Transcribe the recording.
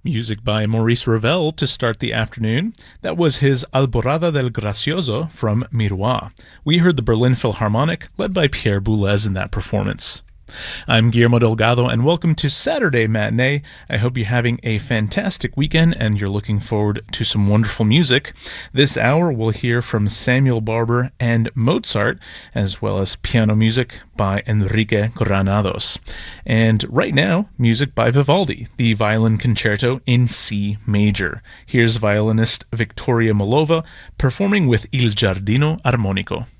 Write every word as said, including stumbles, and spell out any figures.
Music by Maurice Ravel to start the afternoon. That was his Alborada del Gracioso from Miroir. We heard the Berlin Philharmonic, led by Pierre Boulez in that performance. I'm Guillermo Delgado, and welcome to Saturday Matinee. I hope you're having a fantastic weekend and you're looking forward to some wonderful music. This hour, we'll hear from Samuel Barber and Mozart, as well as piano music by Enrique Granados. And right now, music by Vivaldi, the Violin Concerto in C major. Here's violinist Victoria Molova performing with Il Giardino Armonico.